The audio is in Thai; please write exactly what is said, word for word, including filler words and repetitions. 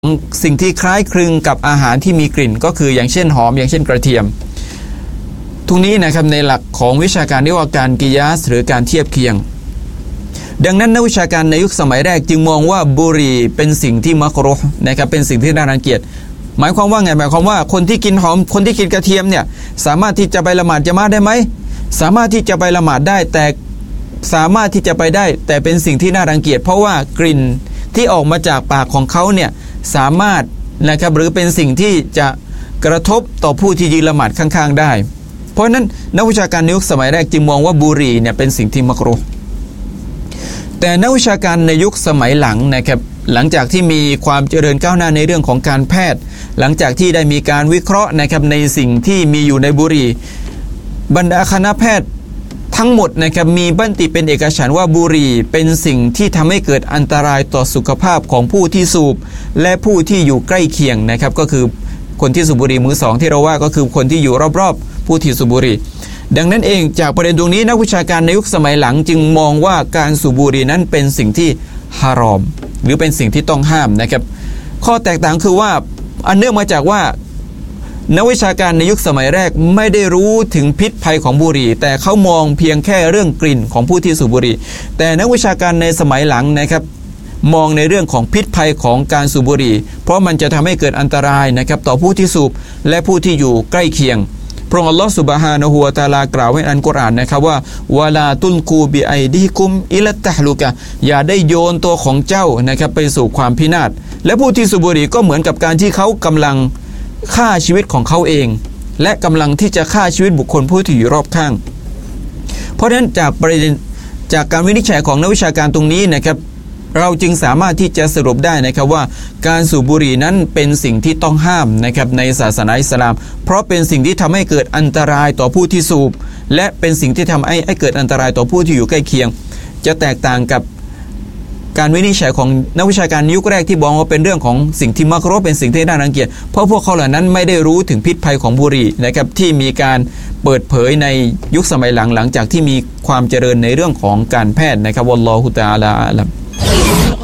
สิ่งที่คล้ายคลึงกับอาหารที่มีกลิ่นก็คืออย่างเช่นหอมอย่างเช่นกระเทียมทุกนี้นะครับในหลักของวิชาการเรียกว่าการกิยาสหรือการเทียบเคียงดังนั้นนักวิชาการในยุคสมัยแรกจึงมองว่าบุหรี่เป็นสิ่งที่มักรุฮ์นะครับเป็นสิ่งที่น่ารังเกียจหมายความว่าไงหมายความว่าคนที่กินหอมคนที่กินกระเทียมเนี่ยสามารถที่จะไปละหมาดญะมาอะห์ได้ไหมสามารถที่จะไปละหมาดได้แต่สามารถที่จะไปได้แต่เป็นสิ่งที่น่ารังเกียจเพราะว่ากลิ่นที่ออกมาจากปากของเขาเนี่ยสามารถนะครับหรือเป็นสิ่งที่จะกระทบต่อผู้ที่ยืนละหมาดข้างๆได้เพราะนั้นนักวิชาการในยุคสมัยแรกจึงมองว่าบุหรี่เนี่ยเป็นสิ่งที่มักรุฮ์แต่นักวิชาการในยุคสมัยหลังนะครับหลังจากที่มีความเจริญก้าวหน้าในเรื่องของการแพทย์หลังจากที่ได้มีการวิเคราะห์นะครับในสิ่งที่มีอยู่ในบุหรี่บรรดาคณะแพทย์ทั้งหมดนะครับมีบันติเป็นเอกฉันท์ว่าบุหรี่เป็นสิ่งที่ทำให้เกิดอันตรายต่อสุขภาพของผู้ที่สูบและผู้ที่อยู่ใกล้เคียงนะครับก็คือคนที่สูบบุหรี่มือสองที่เราว่าก็คือคนที่อยู่รอบๆผู้ที่สูบบุหรี่ดังนั้นเองจากประเด็นตรงนี้นักวิชาการในยุคสมัยหลังจึงมองว่าการสูบบุหรี่นั้นเป็นสิ่งที่ฮารอมหรือเป็นสิ่งที่ต้องห้ามนะครับข้อแตกต่างคือว่าอันเนื่องมาจากว่านักวิชาการในยุคสมัยแรกไม่ได้รู้ถึงพิษภัยของบุหรี่แต่เขามองเพียงแค่เรื่องกลิ่นของผู้ที่สูบบุหรี่แต่นักวิชาการในสมัยหลังนะครับมองในเรื่องของพิษภัยของการสูบบุหรี่เพราะมันจะทำให้เกิดอันตรายนะครับต่อผู้ที่สูบและผู้ที่อยู่ใกล้เคียงพระองค์อัลลอฮฺซุบฮานะฮูวะตะอาลากล่าวไว้ในอัลกุรอานนะครับว่าวะลาตุลกูบิไอดีกุมอิลัตตะฮลุกะอย่าได้โยนตัวของเจ้านะครับไปสู่ความพินาศและผู้ที่สูบบุหรี่ก็เหมือนกับการที่เขากำลังฆ่าชีวิตของเขาเองและกำลังที่จะฆ่าชีวิตบุคคลผู้ที่อยู่รอบข้างเพราะฉะนั้นจากประเด็นจากการวินิจฉัยของนักวิชาการตรงนี้นะครับเราจึงสามารถที่จะสรุปได้นะครับว่าการสูบบุหรี่นั้นเป็นสิ่งที่ต้องห้ามนะครับในศาสนาอิสลามเพราะเป็นสิ่งที่ทำให้เกิดอันตรายต่อผู้ที่สูบและเป็นสิ่งที่ทำให้ให้เกิดอันตรายต่อผู้ที่อยู่ใกล้เคียงจะแตกต่างกับการวินิจฉัยของนักวิชาการยุคแรกที่บอกว่าเป็นเรื่องของสิ่งที่มักรุฮ์เป็นสิ่งที่น่ารังเกียจเพราะพวกเขาเหล่านั้นไม่ได้รู้ถึงพิษภัยของบุหรี่นะครับที่มีการเปิดเผยในยุคสมัยหลังหลังจากที่มีความเจริญในเรื่องของการแพทย์นะครับวัลลอฮุตะอาลาอะลัม